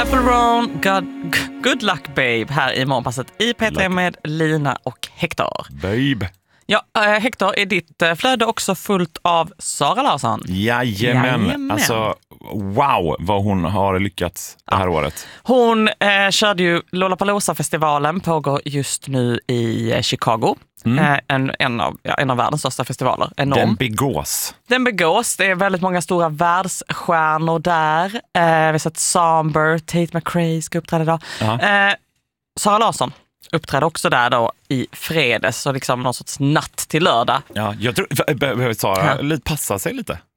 Apple Roan, good luck babe här i Morgonpasset i P3 med Lina och Hector. Babe. Ja, Hector, är ditt flöde också fullt av Sara Larsson? Jajamän. Alltså, wow vad hon har lyckats det här året. Hon körde ju Lollapalooza-festivalen, pågår just nu i Chicago. En av världens största festivaler. Enorm. Den begås. Det är väldigt många stora världsstjärnor där. Vi har sett Samber, Tate McRae ska uppträda idag. Sara Larsson uppträdde också där då i fredags, så liksom någon sorts natt till lördag. Ja, jag tror behöver Sara passa sig lite.